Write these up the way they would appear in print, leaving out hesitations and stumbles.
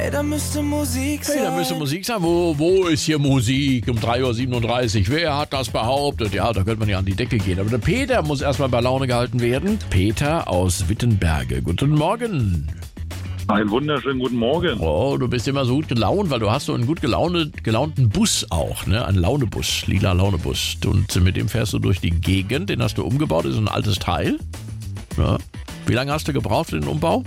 Ey, da müsste Musik sein. Hey, da müsste Musik sein. Wo ist hier Musik um 3.37 Uhr? Wer hat das behauptet? Ja, da könnte man ja an die Decke gehen. Aber der Peter muss erstmal bei Laune gehalten werden. Peter aus Wittenberge. Guten Morgen. Einen wunderschönen guten Morgen. Oh, du bist immer so gut gelaunt, weil du hast so einen gut gelaunten Bus auch, ne? Ein Launebus, lila Launebus. Und mit dem fährst du durch die Gegend, den hast du umgebaut, ist ein altes Teil. Ja. Wie lange hast du gebraucht für den Umbau?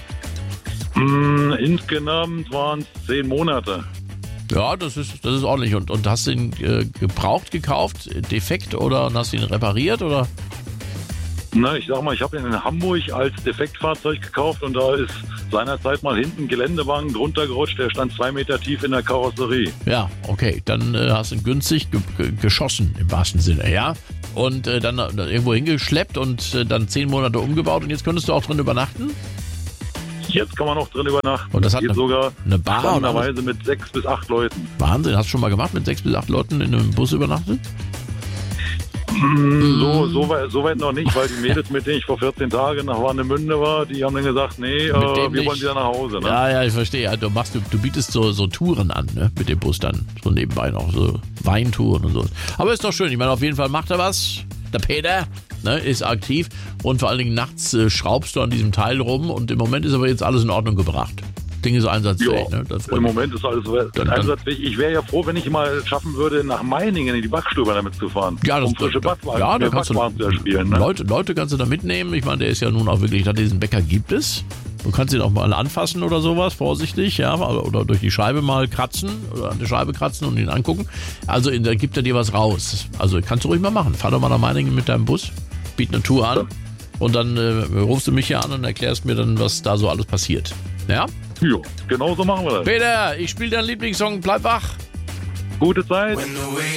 Insgesamt waren es 10 Monate. Ja, das ist ordentlich. Und hast du ihn gebraucht gekauft, defekt oder hast du ihn repariert oder? Na, ich sag mal, ich habe ihn in Hamburg als Defektfahrzeug gekauft und da ist seinerzeit mal hinten ein Geländewagen drunter gerutscht, der stand 2 Meter tief in der Karosserie. Ja, okay, dann hast du ihn günstig geschossen im wahrsten Sinne, ja? Und dann irgendwo hingeschleppt und dann 10 Monate umgebaut und jetzt könntest du auch drin übernachten? Jetzt kann man noch drin übernachten. Und das hat geht sogar eine Bar spannenderweise mit 6 bis 8 Leuten. Wahnsinn, hast du schon mal gemacht, mit 6 bis 8 Leuten in einem Bus übernachtet? So weit noch nicht, weil die Mädels, mit denen ich vor 14 Tagen nach Warnemünde war, die haben dann gesagt, nee, wir wollen wieder nach Hause. Ne? Ja, ich verstehe. Ja, du bietest so Touren an, ne? Mit dem Bus dann. So nebenbei noch, so Weintouren und so. Aber ist doch schön. Ich meine, auf jeden Fall macht er was. Der Peter, ne, ist aktiv. Und vor allen Dingen nachts schraubst du an diesem Teil rum. Und im Moment ist aber jetzt alles in Ordnung gebracht. Ding ist einsatzfähig. Ja, ne? Im Moment ist alles einsatzfähig. Ich wäre ja froh, wenn ich mal schaffen würde, nach Meiningen in die Backstube damit zu fahren. Ja, um frische Backwaren, ja, da kannst Backwaren zu erspielen. Ne? Leute kannst du da mitnehmen. Ich meine, der ist ja nun auch wirklich, diesen Bäcker gibt es. Du kannst ihn auch mal anfassen oder sowas, vorsichtig, ja, oder durch die Scheibe mal kratzen oder an der Scheibe kratzen und ihn angucken. Also da gibt er dir was raus. Also kannst du ruhig mal machen. Fahr doch mal nach Meiningen mit deinem Bus, biet eine Tour an und dann rufst du mich hier an und erklärst mir dann, was da so alles passiert. Ja? Jo, genau so machen wir das. Peter, ich spiele deinen Lieblingssong, bleib wach. Gute Zeit.